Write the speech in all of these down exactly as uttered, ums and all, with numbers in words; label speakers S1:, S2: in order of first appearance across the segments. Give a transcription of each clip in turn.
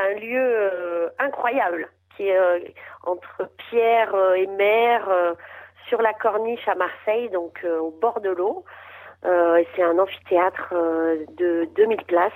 S1: un lieu euh, incroyable qui est euh, entre pierre euh, et mer euh, sur la Corniche à Marseille, donc euh, au bord de l'eau. Euh, et c'est un amphithéâtre euh, de deux mille places.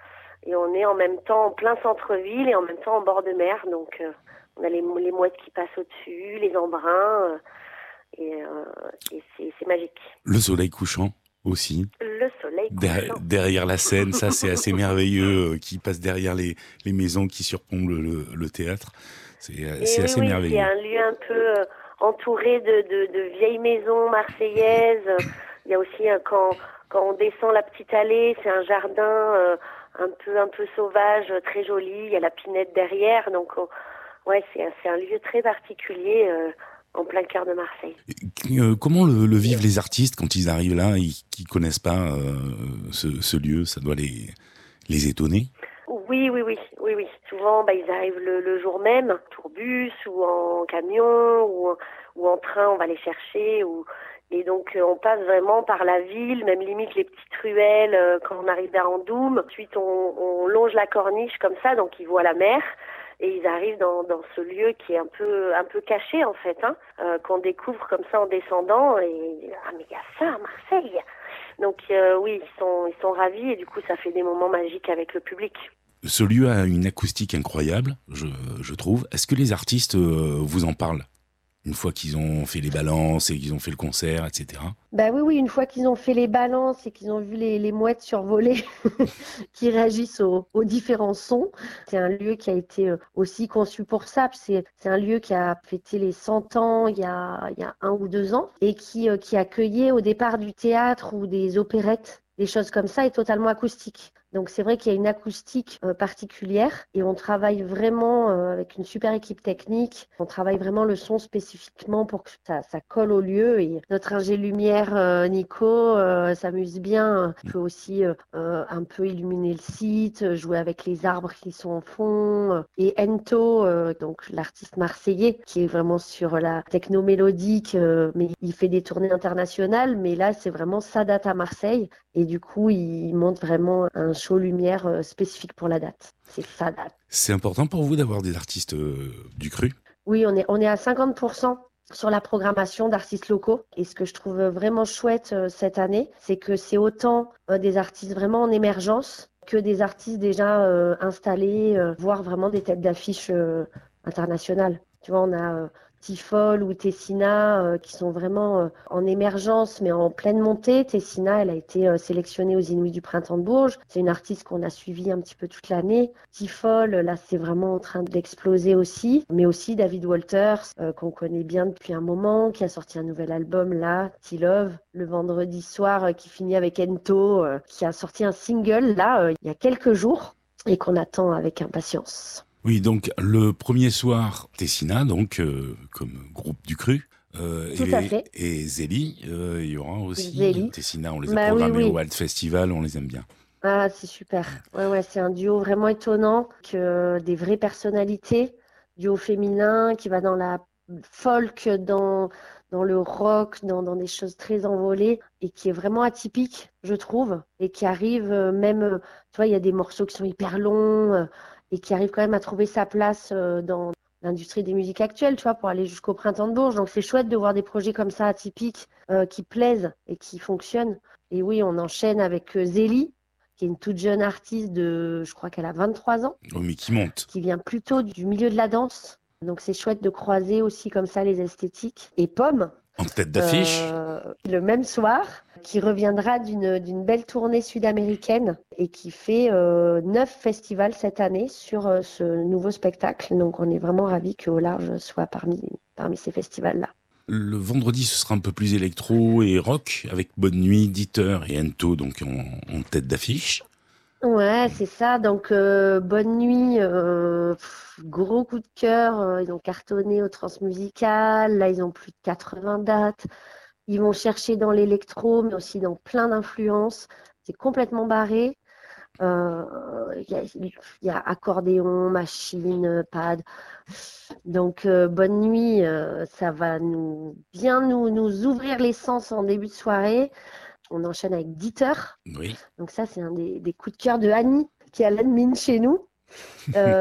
S1: Et on est en même temps en plein centre-ville et en même temps en bord de mer. Donc euh, on a les, les mouettes qui passent au-dessus, les embruns. Euh, et euh, et c'est, c'est magique.
S2: Le soleil couchant aussi.
S1: Le soleil
S2: Der-
S1: couchant.
S2: derrière la scène, ça c'est assez merveilleux, euh, qui passe derrière les, les maisons qui surplombent le, le, le théâtre. C'est, euh,
S1: Et
S2: c'est
S1: oui,
S2: assez
S1: oui, c'est
S2: merveilleux.
S1: un lieu un peu euh, entouré de, de, de vieilles maisons marseillaises. Il y a aussi euh, quand quand on descend la petite allée, c'est un jardin euh, un peu un peu sauvage, euh, très joli. Il y a la Pinette derrière, donc on- ouais, c'est un- c'est un lieu très particulier euh, en plein cœur de Marseille.
S2: Euh, comment le, le vivent les artistes quand ils arrivent là et qui connaissent pas euh, ce, ce lieu? Ça doit les, les étonner.
S1: Oui, oui, oui, oui, oui. Souvent, bah, ils arrivent le, le jour même, tourbus ou en camion ou, ou en train, on va les chercher. Ou... Et donc, euh, on passe vraiment par la ville, même limite les petites ruelles euh, quand on arrive à Andoum. Ensuite, on, on longe la corniche comme ça, donc ils voient la mer. Et ils arrivent dans, dans ce lieu qui est un peu un peu caché en fait, hein, euh, qu'on découvre comme ça en descendant. Et ah mais il y a ça à Marseille. Donc euh, oui, ils sont ils sont ravis et du coup ça fait des moments magiques avec le public.
S2: Ce lieu a une acoustique incroyable, je, je trouve. Est-ce que les artistes euh, vous en parlent une fois qu'ils ont fait les balances et qu'ils ont fait le concert, et cetera?
S3: Bah oui, oui, une fois qu'ils ont fait les balances et qu'ils ont vu les, les mouettes survoler, qui réagissent aux, aux différents sons. C'est un lieu qui a été euh, aussi conçu pour ça. Puis C'est, c'est un lieu qui a fêté les cent ans il y a, il y a un ou deux ans et qui, euh, qui accueillait au départ du théâtre ou des opérettes, des choses comme ça, et totalement acoustique. Donc c'est vrai qu'il y a une acoustique euh, particulière et on travaille vraiment euh, avec une super équipe technique. On travaille vraiment le son spécifiquement pour que ça, ça colle au lieu. Et notre ingé lumière euh, Nico euh, s'amuse bien. Il peut aussi euh, euh, un peu illuminer le site, jouer avec les arbres qui sont en fond. Et Ento, euh, donc l'artiste marseillais, qui est vraiment sur la techno mélodique, euh, mais il fait des tournées internationales. Mais là, c'est vraiment sa date à Marseille. Et du coup, il monte vraiment un show lumière euh, spécifique pour la date. C'est sa date.
S2: C'est important pour vous d'avoir des artistes euh, du cru?
S3: Oui, on est, on est à cinquante pour cent sur la programmation d'artistes locaux. Et ce que je trouve vraiment chouette euh, cette année, c'est que c'est autant euh, des artistes vraiment en émergence que des artistes déjà euh, installés, euh, voire vraiment des têtes d'affiche euh, internationales. Tu vois, on a euh, Tifol ou Tessina euh, qui sont vraiment euh, en émergence mais en pleine montée. Tessina, elle a été euh, sélectionnée aux Inouïs du Printemps de Bourges. C'est une artiste qu'on a suivie un petit peu toute l'année. Tifol, là, c'est vraiment en train d'exploser aussi. Mais aussi David Walters, euh, qu'on connaît bien depuis un moment, qui a sorti un nouvel album là, T-Love, le vendredi soir, euh, qui finit avec Ento, euh, qui a sorti un single là, euh, il y a quelques jours et qu'on attend avec impatience.
S2: Oui, donc le premier soir, Tessina, donc euh, comme groupe du cru, euh,
S3: Tout à
S2: et,
S3: fait.
S2: et Zélie, euh, il y aura aussi.
S3: Zélie.
S2: Tessina, on les a
S3: Bah oui,
S2: programmés au
S3: oui.
S2: Alt Festival, on les aime bien.
S3: Ah, c'est super. Ouais, ouais, c'est un duo vraiment étonnant, que des vraies personnalités, duo féminin qui va dans la folk, dans, dans le rock, dans, dans des choses très envolées et qui est vraiment atypique, je trouve, et qui arrive euh, même, euh, tu vois, il y a des morceaux qui sont hyper longs euh, et qui arrive quand même à trouver sa place euh, dans l'industrie des musiques actuelles, tu vois, pour aller jusqu'au Printemps de Bourges. Donc c'est chouette de voir des projets comme ça atypiques euh, qui plaisent et qui fonctionnent. Et oui, on enchaîne avec euh, Zélie, qui est une toute jeune artiste de, je crois qu'elle a vingt-trois ans,
S2: Oh, mais qui monte
S3: qui vient plutôt du milieu de la danse. Donc c'est chouette de croiser aussi comme ça les esthétiques. Et Pomme,
S2: en tête d'affiche.
S3: euh, le même soir, qui reviendra d'une, d'une belle tournée sud-américaine et qui fait euh, neuf festivals cette année sur euh, ce nouveau spectacle. Donc on est vraiment ravis que Au Large soit parmi, parmi ces festivals-là.
S2: Le vendredi, ce sera un peu plus électro et rock, avec Bonne Nuit, Dieter et Ento, donc en, en tête d'affiche.
S3: Ouais, c'est ça. Donc, euh, Bonne Nuit, euh, pff, gros coup de cœur. euh, ils ont cartonné au Transmusical. Là, ils ont plus de quatre-vingts dates. Ils vont chercher dans l'électro, mais aussi dans plein d'influences. C'est complètement barré. Euh, Il y a, il y a accordéon, machine, pad. Donc, euh, Bonne Nuit, euh, ça va nous, bien nous, nous ouvrir les sens en début de soirée. On enchaîne avec Dieter.
S2: Oui.
S3: Donc ça, c'est un des, des coups de cœur de Annie, qui est à l'admin chez nous. Euh,